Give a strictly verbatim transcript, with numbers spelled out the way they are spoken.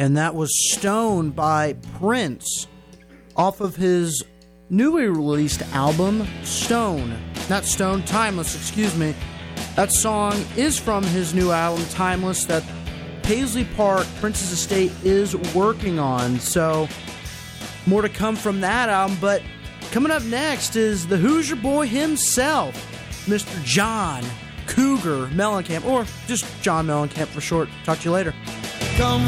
and that was Stone by Prince off of his newly released album, Stone. Not Stone, Timeless, excuse me. That song is from his new album, Timeless, that Paisley Park, Prince's estate, is working on. So, more to come from that album. But coming up next is the Hoosier Boy himself, Mister John Cougar Mellencamp, or just John Mellencamp for short. Talk to you later. Come